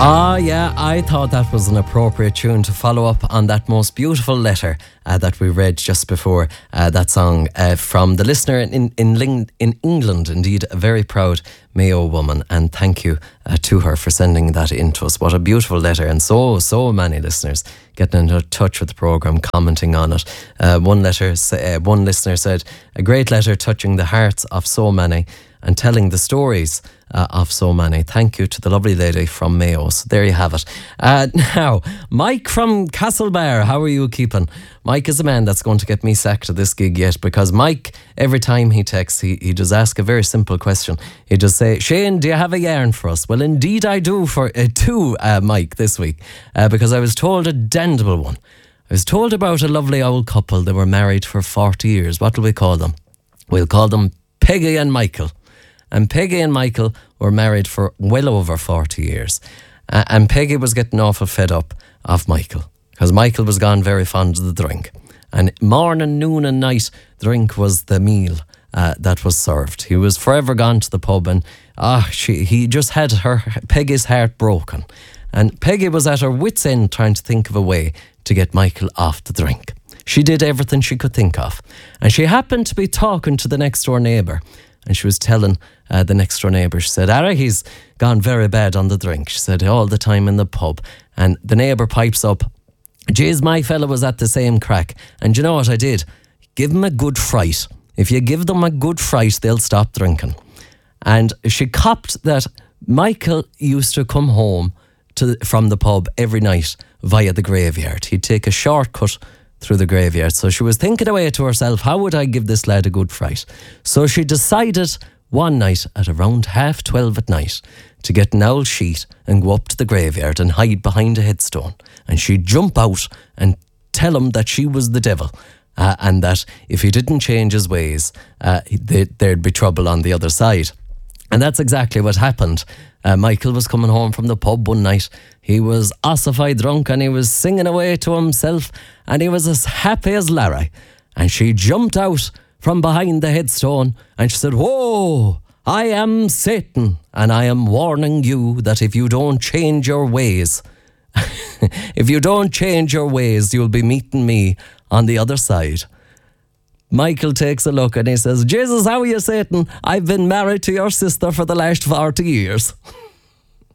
Ah, yeah, I thought that was an appropriate tune to follow up on that most beautiful letter that we read just before that song from the listener in England. Indeed, a very proud Mayo woman, and thank you to her for sending that in to us. What a beautiful letter, and so many listeners getting in touch with the programme, commenting on it. One listener said, a great letter touching the hearts of so many and telling the stories of so many. Thank you to the lovely lady from Mayo. So there you have it. Now, Mike from Castlebar, how are you keeping? Mike is a man that's going to get me sacked at this gig yet, because Mike, every time he texts, he does ask a very simple question. He does say, Shane, do you have a yarn for us? Well, indeed I do Mike, this week, because I was told a damnable one. I was told about a lovely old couple that were married for 40 years. What will we call them? We'll call them Peggy and Michael. And Peggy and Michael were married for well over 40 years. And Peggy was getting awful fed up of Michael, because Michael was gone very fond of the drink. And morning, noon and night, drink was the meal that was served. He was forever gone to the pub, and he just had Peggy's heart broken. And Peggy was at her wit's end trying to think of a way to get Michael off the drink. She did everything she could think of. And she happened to be talking to the next door neighbour. And she was telling the next door neighbour, she said, he's gone very bad on the drink. She said, all the time in the pub. And the neighbour pipes up, geez, my fella was at the same crack. And you know what I did? Give him a good fright. If you give them a good fright, they'll stop drinking. And she copped that Michael used to come home from the pub every night via the graveyard. He'd take a shortcut through the graveyard. So she was thinking away to herself, how would I give this lad a good fright? So she decided one night at around 12:30 at night to get an old sheet and go up to the graveyard and hide behind a headstone. And she'd jump out and tell him that she was the devil, and that if he didn't change his ways, there'd be trouble on the other side. And that's exactly what happened. Michael was coming home from the pub one night. He was ossified drunk, and he was singing away to himself, and he was as happy as Larry. And she jumped out from behind the headstone and she said, whoa, I am Satan, and I am warning you that if you don't change your ways, you'll be meeting me on the other side. Michael takes a look and he says, Jesus, how are you, Satan? I've been married to your sister for the last 40 years.